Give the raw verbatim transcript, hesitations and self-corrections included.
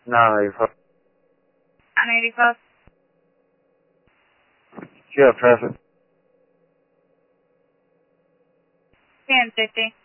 nine eighty-five. nine eighty-five. Do you have traffic? ten fifty.